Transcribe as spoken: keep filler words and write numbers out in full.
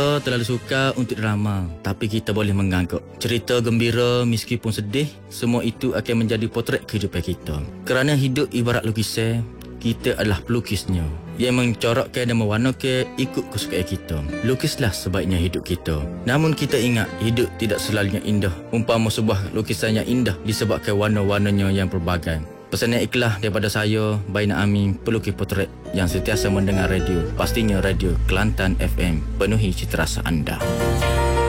terlalu suka untuk drama, tapi kita boleh menganggap cerita gembira meskipun sedih, semua itu akan menjadi potret kehidupan kita. Kerana hidup ibarat lukisan, kita adalah pelukisnya yang mencorakkan dan mewarnakan ikut kesukaan kita. Lukislah sebaiknya hidup kita. Namun kita ingat, hidup tidak selalunya indah. Umpama sebuah lukisan yang indah disebabkan warna-warnanya yang pelbagai. Pesan yang ikhlas daripada saya, Baina Amin, pelukis potret yang sentiasa mendengar radio. Pastinya radio Kelantan F M, penuhi cita rasa anda.